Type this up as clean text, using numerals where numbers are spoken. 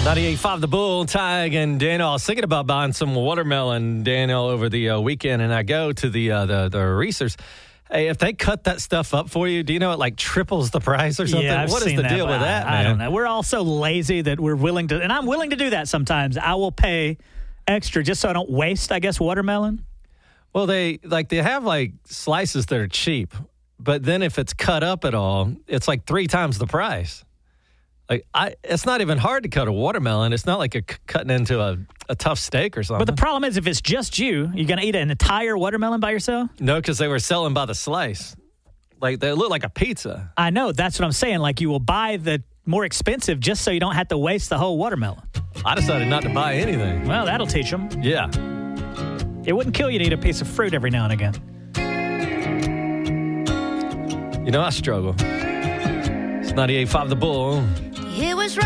98.5 The Bull, Tig and Daniel. I was thinking about buying some watermelon, Daniel, over the weekend, and I go to the Reese's. Hey, if they cut that stuff up for you, do you know it like triples the price or something? Yeah, I've what is seen the that, deal with that, man? I don't know. We're all so lazy that we're willing to, and I'm willing to do that sometimes. I will pay extra just so I don't waste, I guess, watermelon. Well, they have like slices that are cheap, but then if it's cut up at all, it's like 3 times the price. It's not even hard to cut a watermelon. It's not like you're cutting into a tough steak or something. But the problem is, if it's just you're going to eat an entire watermelon by yourself? No, because they were selling by the slice. Like, they look like a pizza. I know. That's what I'm saying. Like, you will buy the more expensive just so you don't have to waste the whole watermelon. I decided not to buy anything. Well, that'll teach them. Yeah. It wouldn't kill you to eat a piece of fruit every now and again. You know, I struggle. It's 98.5 The Bull.